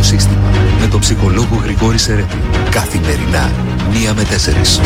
σύστημα με τον ψυχολόγο Γρηγόρη Σερέτη. Καθημερινά 1 με 4.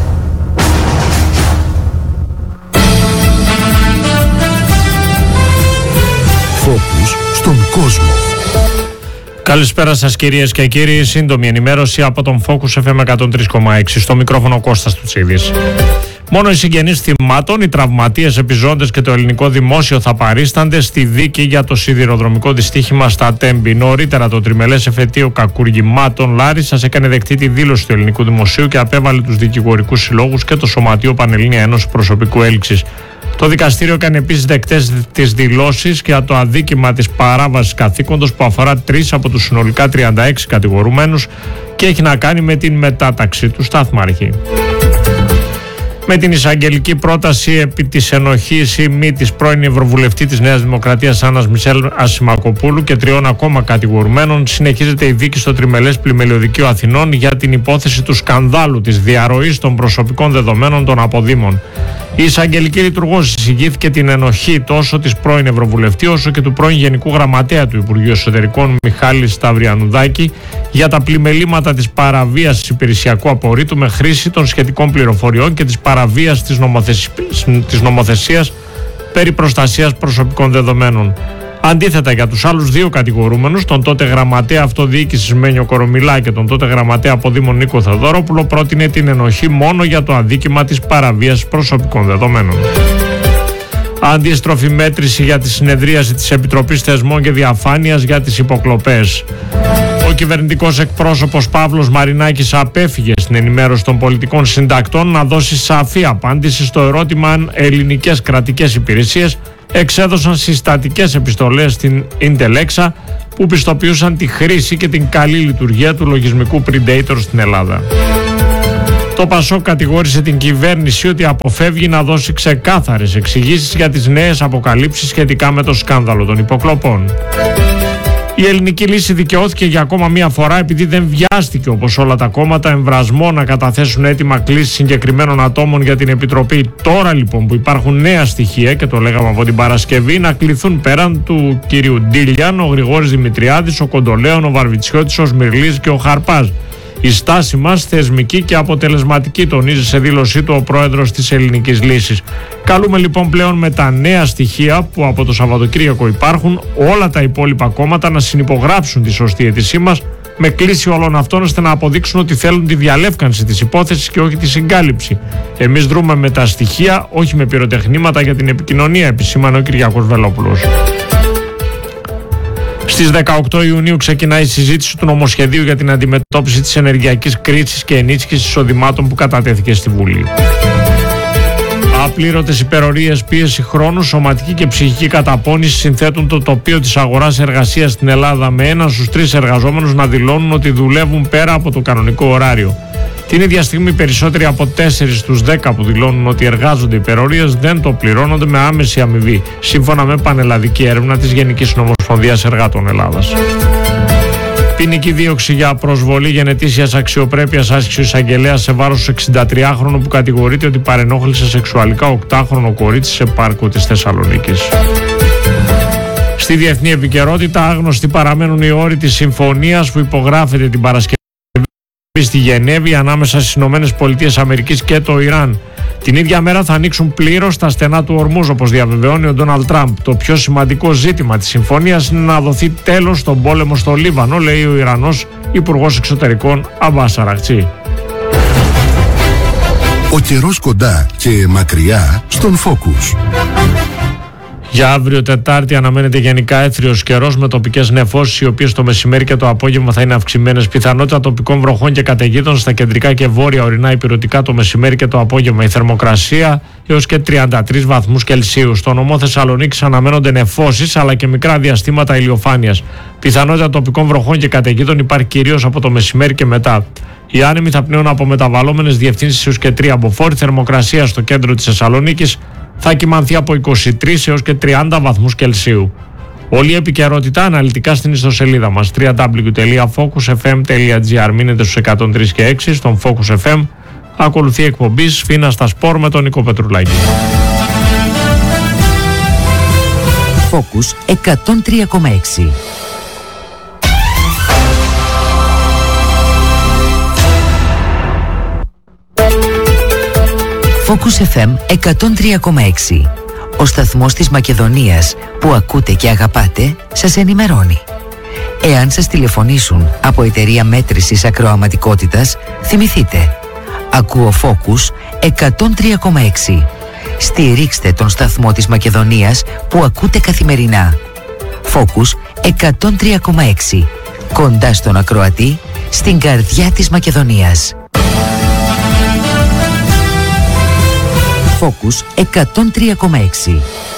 Φόκους στον κόσμο. Καλησπέρα σας κυρίες και κύριοι. Σύντομη ενημέρωση από τον Focus FM 103,6. Στο μικρόφωνο Κώστας Τουτσίδης. Μόνο οι συγγενείς θυμάτων, οι τραυματίες, επιζώντες και το ελληνικό δημόσιο θα παρίστανται στη δίκη για το σιδηροδρομικό δυστύχημα στα Τέμπη. Νωρίτερα το τριμελές εφετείο κακουργημάτων Λάρισσας έκανε δεκτή τη δήλωση του ελληνικού δημοσίου και απέβαλε τους δικηγορικούς συλλόγους και το Σωματείο Πανελλήνια Ένωση Προσωπικού Έλξης. Το δικαστήριο έκανε επίσης δεκτές τις δηλώσεις για το αδίκημα της παράβασης καθήκοντος που αφορά 3 από τους συνολικά 36 κατηγορουμένους και έχει να κάνει με την μετάταξη του σταθμάρχη. Με την εισαγγελική πρόταση επί της ενοχής ή μη της πρώην Ευρωβουλευτή της Νέας Δημοκρατίας Άννας Μισελ Ασημακοπούλου και 3 ακόμα κατηγορουμένων, συνεχίζεται η δίκη στο Τριμελές Πλημελιωδικείο Αθηνών για την υπόθεση του σκανδάλου της διαρροής των προσωπικών δεδομένων των αποδήμων. Η εισαγγελική λειτουργός εισηγήθηκε την ενοχή τόσο της πρώην Ευρωβουλευτή όσο και του πρώην Γενικού Γραμματέα του Υπουργείου Εσωτερικών Μιχάλη Σταυριανουδάκη για τα πλημελήματα της παραβίασης υπηρεσιακού απορρίτου με χρήση των σχετικών πληροφοριών και της παραβίασης της νομοθεσίας περί προστασίας προσωπικών δεδομένων. Αντίθετα, για τους άλλους 2 κατηγορούμενους, τον τότε γραμματέα αυτοδιοίκησης Μένιο Κορομιλά και τον τότε γραμματέα αποδήμων Νίκο Θεοδόροπουλο, πρότεινε την ενοχή μόνο για το αδίκημα της παραβίασης προσωπικών δεδομένων. Αντίστροφη μέτρηση για τη συνεδρίαση της Επιτροπής Θεσμών και Διαφάνειας για τις υποκλοπές. Ο κυβερνητικός εκπρόσωπος Παύλος Μαρινάκης απέφυγε στην ενημέρωση των πολιτικών συντακτών να δώσει σαφή απάντηση στο ερώτημα αν ελληνικές κρατικές υπηρεσίες εξέδωσαν συστατικές επιστολές στην Intelexa που πιστοποιούσαν τη χρήση και την καλή λειτουργία του λογισμικού Predator στην Ελλάδα. Το ΠΑΣΟΚ κατηγόρησε την κυβέρνηση ότι αποφεύγει να δώσει ξεκάθαρες εξηγήσεις για τις νέες αποκαλύψεις σχετικά με το σκάνδαλο των υποκλοπών. Η ελληνική λύση δικαιώθηκε για ακόμα μία φορά επειδή δεν βιάστηκε όπως όλα τα κόμματα εμβρασμό να καταθέσουν έτοιμα κλήσης συγκεκριμένων ατόμων για την Επιτροπή. Τώρα λοιπόν που υπάρχουν νέα στοιχεία, και το λέγαμε από την Παρασκευή, να κληθούν πέραν του κυρίου Ντίλιαν, ο Γρηγόρης Δημητριάδης, ο Κοντολέων, ο Βαρβιτσιώτης, ο Σμυρλής και ο Χαρπάς. Η στάση μας θεσμική και αποτελεσματική, τονίζει σε δήλωσή του ο πρόεδρος της ελληνικής λύσης. Καλούμε λοιπόν πλέον με τα νέα στοιχεία που από το Σαββατοκύριακο υπάρχουν όλα τα υπόλοιπα κόμματα να συνυπογράψουν τη σωστή αίτησή μας με κλίση όλων αυτών ώστε να αποδείξουν ότι θέλουν τη διαλεύκανση της υπόθεσης και όχι τη συγκάλυψη. Εμείς δρούμε με τα στοιχεία, όχι με πυροτεχνήματα για την επικοινωνία, επισήμανε ο Κυριάκος Βελόπουλος. Στις 18 Ιουνίου ξεκινάει η συζήτηση του νομοσχεδίου για την αντιμετώπιση της ενεργειακής κρίσης και ενίσχυσης εισοδημάτων που κατατέθηκε στη Βουλή. Απλήρωτες υπερορίες, πίεση χρόνου, σωματική και ψυχική καταπώνηση συνθέτουν το τοπίο της αγοράς εργασίας στην Ελλάδα, με 1 στους 3 εργαζόμενους να δηλώνουν ότι δουλεύουν πέρα από το κανονικό ωράριο. Την ίδια στιγμή περισσότεροι από 4 στους 10 που δηλώνουν ότι εργάζονται υπερορίες δεν το πληρώνονται με άμεση αμοιβή, σύμφωνα με πανελλαδική έρευνα της Γενικής Νομοσπονδίας Εργάτων Ελλάδας. Ποινική δίωξη για προσβολή γενετήσιας αξιοπρέπειας άσκησε ο εισαγγελέας σε βάρος του 63χρονου που κατηγορείται ότι παρενόχλησε σεξουαλικά 8χρονο κορίτσι σε πάρκο της Θεσσαλονίκης. Στη διεθνή επικαιρότητα, άγνωστοι παραμένουν οι όροι της συμφωνίας που υπογράφεται την Παρασκευή στη Γενέβη ανάμεσα στις ΗΠΑ και το Ιράν. Την ίδια μέρα θα ανοίξουν πλήρως τα στενά του Ορμούζ, όπως διαβεβαιώνει ο Ντόναλντ Τραμπ. Το πιο σημαντικό ζήτημα της συμφωνίας είναι να δοθεί τέλος στον πόλεμο στο Λίβανο, λέει ο Ιρανός Υπουργός Εξωτερικών Αμπάς Αραχτζή. Ο καιρός κοντά και μακριά στον Focus. Για αύριο Τετάρτη αναμένεται γενικά έθριος καιρός με τοπικές νεφώσεις, οι οποίες το μεσημέρι και το απόγευμα θα είναι αυξημένες. Πιθανότητα τοπικών βροχών και καταιγίδων στα κεντρικά και βόρεια ορεινά ηπειρωτικά το μεσημέρι και το απόγευμα. Η θερμοκρασία έως και 33 βαθμούς Κελσίου. Στο νομό Θεσσαλονίκης αναμένονται νεφώσεις αλλά και μικρά διαστήματα ηλιοφάνειας. Πιθανότητα τοπικών βροχών και καταιγίδων υπάρχει κυρίως από το μεσημέρι και μετά. Οι άνεμοι θα πνέουν από μεταβαλλόμενες διευθύνσεις έως και 3 μποφόρ. Θερμοκρασία στο κέντρο της Θεσσαλονίκης θα κυμανθεί από 23 έως και 30 βαθμούς Κελσίου. Όλη η επικαιρότητα αναλυτικά στην ιστοσελίδα μας www.focusfm.gr. Μείνετε στους 103 και 6 στον Focus FM. Ακολουθεί εκπομπή Σφίνα στα Σπορ με τον Νίκο Πετρουλάκη. Focus 103,6. Focus FM 103,6. Ο σταθμός της Μακεδονίας που ακούτε και αγαπάτε σας ενημερώνει. Εάν σας τηλεφωνήσουν από εταιρεία μέτρησης ακροαματικότητας, θυμηθείτε. Ακούω Focus 103,6. Στηρίξτε τον σταθμό της Μακεδονίας που ακούτε καθημερινά. Focus 103,6. Κοντά στον ακροατή, στην καρδιά της Μακεδονίας. Focus 103,6.